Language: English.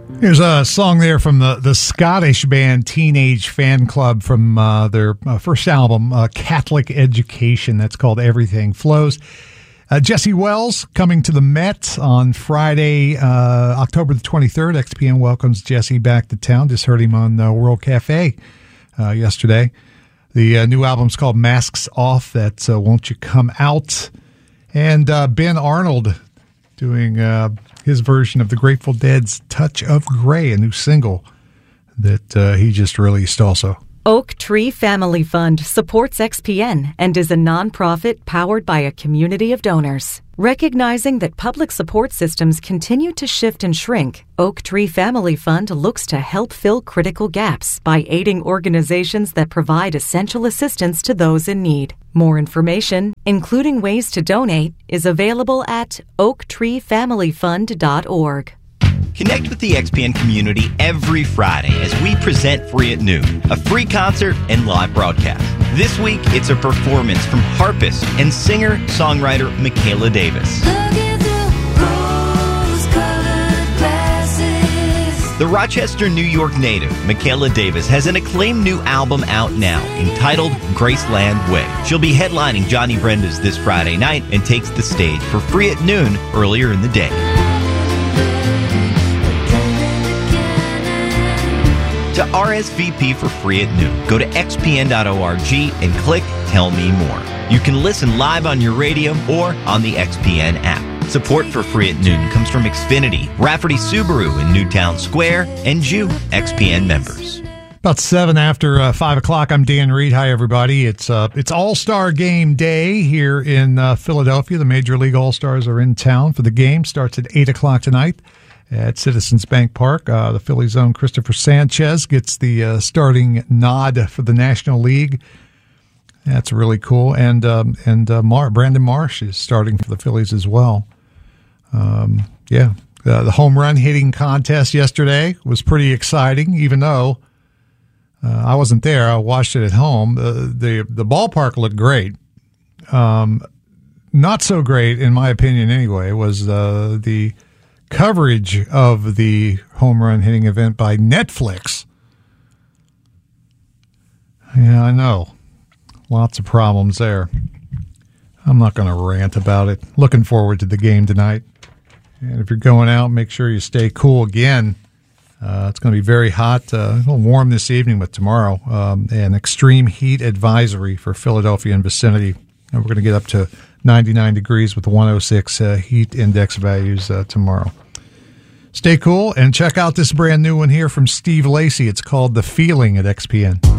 Here's a song there from the Scottish band Teenage Fan Club from their first album, Catholic Education. That's called Everything Flows. Jesse Wells coming to the Met on Friday, October the 23rd. XPN welcomes Jesse back to town. Just heard him on World Cafe yesterday. The new album's called Masks Off. That's Won't You Come Out. And Ben Arnold doing his version of the Grateful Dead's Touch of Grey, a new single that he just released also. Oak Tree Family Fund supports XPN and is a nonprofit powered by a community of donors. Recognizing that public support systems continue to shift and shrink, Oak Tree Family Fund looks to help fill critical gaps by aiding organizations that provide essential assistance to those in need. More information, including ways to donate, is available at oaktreefamilyfund.org. Connect with the XPN community every Friday as we present Free at Noon, a free concert and live broadcast. This week, it's a performance from harpist and singer-songwriter Michaela Davis. The Rochester, New York native, Michaela Davis, has an acclaimed new album out now entitled Graceland Way. She'll be headlining Johnny Brenda's this Friday night and takes the stage for Free at Noon earlier in the day. To RSVP for Free at Noon, go to xpn.org and click Tell Me More. You can listen live on your radio or on the XPN app. Support for Free at Noon comes from Xfinity, Rafferty Subaru in Newtown Square, and you, XPN members. About 7 after 5 o'clock, I'm Dan Reed. Hi, everybody. It's All-Star Game Day here in Philadelphia. The Major League All-Stars are in town for the game. Starts at 8 o'clock tonight at Citizens Bank Park. The Phillies' own Christopher Sanchez gets the starting nod for the National League. That's really cool. And Brandon Marsh is starting for the Phillies as well. The home run hitting contest yesterday was pretty exciting, even though I wasn't there. I watched it at home. The ballpark looked great. Not so great, in my opinion anyway, was the coverage of the home run hitting event by Netflix. Yeah, I know. Lots of problems there. I'm not going to rant about it. Looking forward to the game tonight. And if you're going out, make sure you stay cool again. It's going to be very hot. A little warm this evening, but tomorrow, an extreme heat advisory for Philadelphia and vicinity. And we're going to get up to 99 degrees with 106 heat index values tomorrow. Stay cool and check out this brand new one here from Steve Lacy. It's called The Feeling at XPN.